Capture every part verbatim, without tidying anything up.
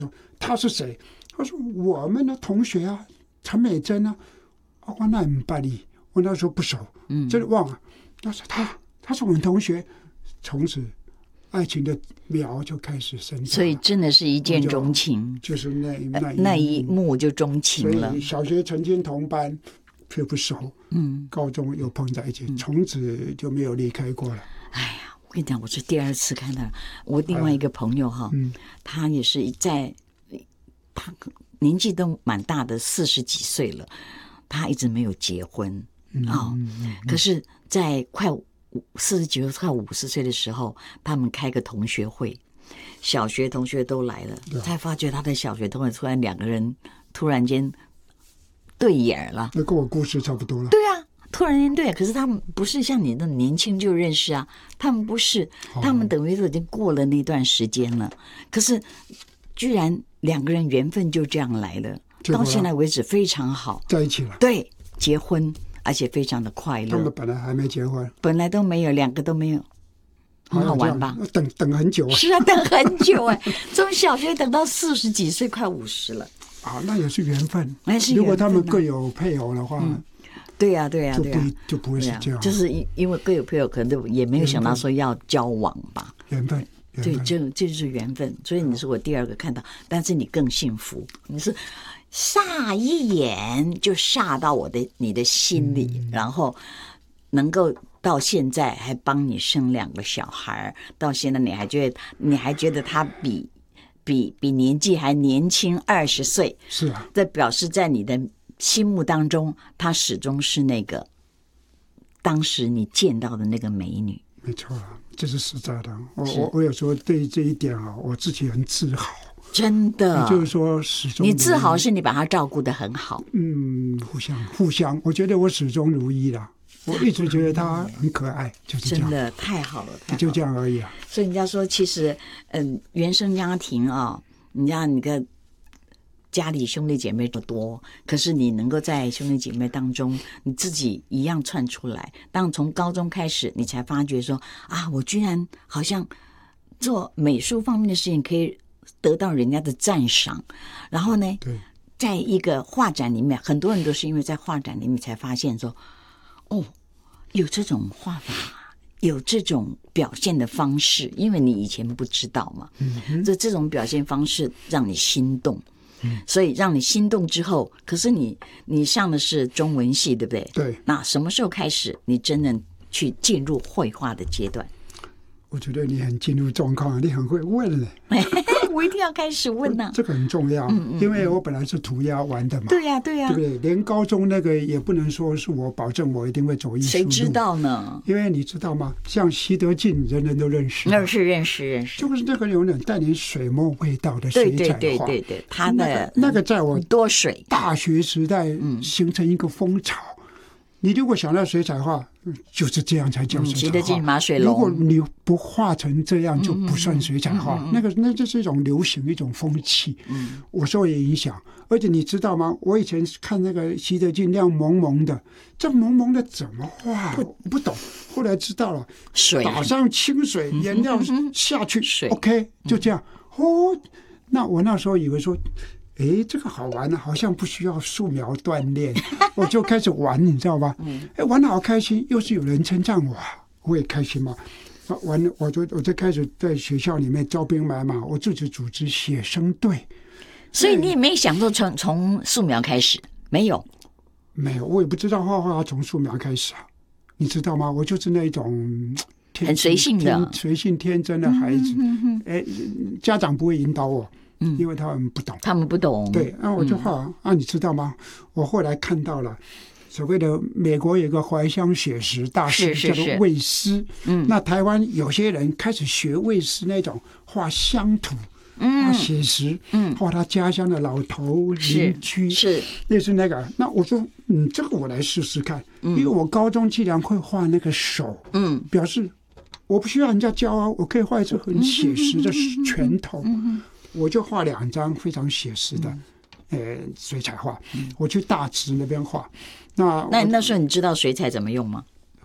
他是谁？他说我们的同学啊，陈美珍啊。啊，我那不巴黎，我那时候不熟，嗯，真的忘了。他说他他是我们同学，从此爱情的苗就开始生长。 所以真的是一见钟情， 就, 就是那那一那一幕就钟情了。 所以小学曾经同班，却不熟，嗯，高中又碰在一起，嗯、从此就没有离开过了。 哎呀，我跟你讲，我是第二次看到我另外一个朋友哈，嗯、他也是在他年纪都蛮大的，四十几岁了。他一直没有结婚啊、哦嗯嗯嗯，可是，在快四十几岁、快五十岁的时候，他们开个同学会，小学同学都来了，才发觉他的小学同学突然两个人突然间对眼了。 那跟我故事差不多了。 对啊，突然间对，可是他们不是像你那么年轻就认识啊，他们不是，他们等于都已经过了那段时间了，可是居然两个人缘分就这样来了。到现在为止非常好， 在一起了。 对，结婚，而且非常的快乐。 他们本来还没结婚， 本来都没有，两个都没有，很好玩吧？ 等等很久啊！ 是啊，等很久哎，从小学等到四十几岁，快五十了。 啊，那也是缘分。 那是缘分啊、 如果他们各有配偶的话，嗯、 对呀、啊，对呀、啊， 就不、啊、就不会是这样。 就是因为各有配偶，可能也没有想到说要交往吧。 缘分。 对，这这就是缘分。所以你是我第二个看到，但是你更幸福，你是。煞一眼就煞到我的你的心里、嗯、然后能够到现在还帮你生两个小孩，到现在你还觉得你还觉得他比比比年纪还年轻二十岁， 是啊， 这表示在你的心目当中他始终是那个当时你见到的那个美女。 没错啊，这是实在的。我我我有时候对这一点啊，我自己很自豪。 真的， 也就是说，始终你自豪是你把他照顾得很好。 嗯，互相互相，我觉得我始终如一啦。我一直觉得他很可爱，就是这样。 真的太好了，太好了就这样而已啊。 所以人家说，其实，嗯，原生家庭啊，你知道，你的家里兄弟姐妹不多，可是你能够在兄弟姐妹当中，你自己一样窜出来。当从高中开始，你才发觉说啊，我居然好像做美术方面的事情可以得到人家的赞赏，然后呢， 对， 在一个画展里面，很多人都是因为在画展里面才发现说，哦，有这种画法，有这种表现的方式，因为你以前不知道嘛，嗯，这这种表现方式让你心动，嗯，所以让你心动之后，可是你你上的是中文系，对不对？ 对。那什么时候开始你真正去进入绘画的阶段？ 我觉得你很进入状况，你很会问嘞。 我一定要开始问呢、啊， 这个很重要，嗯嗯，因为我本来是涂鸦玩的嘛。 对呀、啊，对呀、啊， 对不对？连高中那个也不能说是我保证我一定会走艺术路， 谁知道呢？ 因为你知道吗？像西德进，人人都认识， 认识认识认识， 就是那个有点带点水墨味道的水彩画。 对对对对对，他的、 那个、那个在我多水大学时代形成一个风潮。嗯，你如果想到水彩画，就是这样才叫水彩画。 西德进马水龙， 如果你不画成这样，就不算水彩画。嗯嗯嗯、那个，那就是一种流行，一种风气。嗯，我受也影响。而且你知道吗？我以前看那个西德进亮蒙蒙的，这蒙蒙的怎么画？不不懂。后来知道了， 水打上清水，颜料下去， 水 OK， 就这样。哦，那我那时候以为说。哎，这个好玩啊，好像不需要素描锻炼，我就开始玩，你知道吗？哎，玩得好开心，又是有人称赞我，我也开心嘛。玩，我就我就开始在学校里面招兵买马，我自己组织写生队。 所以你也没想过从从素描开始？没有， 没有，我也不知道画画从素描开始啊，你知道吗？我就是那种很随性的、 随性天真的孩子。哎、嗯，家长不会引导我。嗯，因为他们不懂， 他们不懂。 对，那、啊、我就画、嗯、啊，你知道吗？我后来看到了所谓的美国有个怀乡写实大师叫做魏斯，嗯，那台湾有些人开始学魏斯那种画乡土，嗯，画写实，嗯，画他家乡的老头邻居， 是类似那个。那我说，嗯，这个我来试试看，嗯、因为我高中既然会画那个手，嗯，表示我不需要人家教啊，我可以画一只很写实的拳头。嗯嗯我就画两张非常写实的，嗯、呃，水彩画。嗯、我去大直那边画。那那那时候你知道水彩怎么用吗？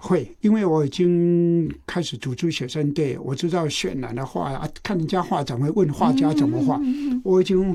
会，因为我已经开始组织学生队，我知道渲染的画啊，看人家画展会问画家怎么画，我已经